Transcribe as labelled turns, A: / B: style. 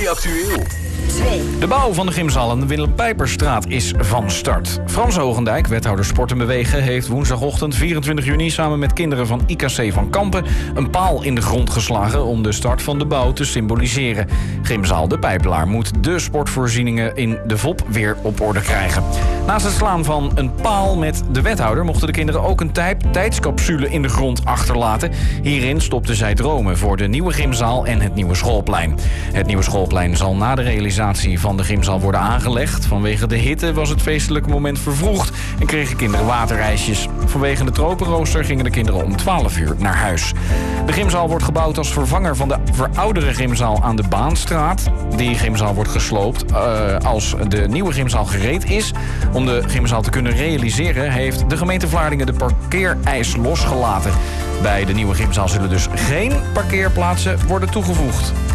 A: Energie Actueel.
B: De bouw van de gymzaal aan de Willem Pijperstraat is van start. Frans Hogendijk, wethouder Sport en Bewegen, heeft woensdagochtend 24 juni samen met kinderen van IKC van Kampen een paal in de grond geslagen om de start van de bouw te symboliseren. Gymzaal De Pijpelaar moet de sportvoorzieningen in de VOP weer op orde krijgen. Naast het slaan van een paal met de wethouder mochten de kinderen ook een tijdscapsule in de grond achterlaten. Hierin stopten zij dromen voor de nieuwe gymzaal en het nieuwe schoolplein. Het nieuwe schoolplein zal na de realisatie van de gymzaal worden aangelegd. Vanwege de hitte was het feestelijke moment vervroegd en kregen kinderen waterijsjes. Vanwege de tropenrooster gingen de kinderen om 12 uur naar huis. De gymzaal wordt gebouwd als vervanger van de verouderde gymzaal aan de Baanstraat. Die gymzaal wordt gesloopt als de nieuwe gymzaal gereed is. Om de gymzaal te kunnen realiseren heeft de gemeente Vlaardingen de parkeereis losgelaten. Bij de nieuwe gymzaal zullen dus geen parkeerplaatsen worden toegevoegd.